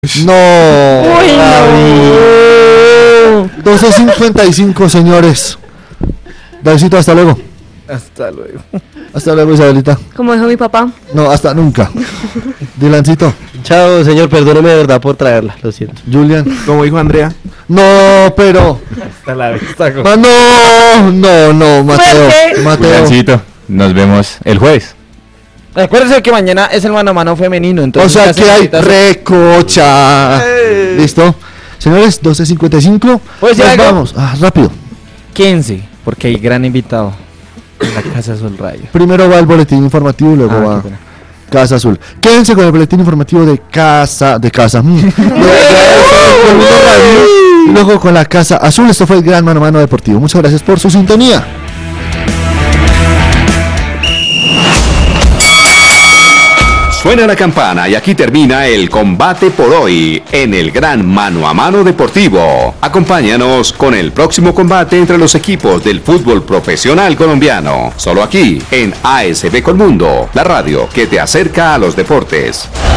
No. Uy, no. 12:55, señores. Davidcito, hasta luego. Hasta luego. Hasta luego, Isabelita. Como dijo mi papá. No, hasta nunca. Dylancito. Chao, señor, perdóneme de verdad por traerla, lo siento. Julian. Como dijo Andrea. No, pero. Hasta la vista. Ah, no, Mateo. Mateo. Juliancito, nos vemos el jueves. Acuérdense que mañana es el mano a mano femenino. O Entonces sea las que hay señoritas- recocha. ¿Listo? Señores, 12:55. ¿Puedo decir Nos algo? vamos. Rápido. Quédense, porque hay gran invitado en la Casa Azul Radio. Primero va el boletín informativo y luego va qué pena. Casa Azul. Quédense con el boletín informativo de Casa. De Mundo Radio, y luego con la Casa Azul. Esto fue el Gran Mano a Mano Deportivo. Muchas gracias por su sintonía. Suena la campana y aquí termina el combate por hoy en el Gran Mano a Mano Deportivo. Acompáñanos con el próximo combate entre los equipos del fútbol profesional colombiano. Solo aquí en ASB Colmundo, la radio que te acerca a los deportes.